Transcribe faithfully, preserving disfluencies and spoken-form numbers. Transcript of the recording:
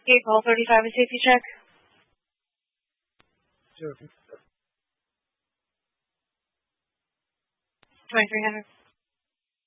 Gate call thirty-five, a safety check. Sure. twenty-three hundred.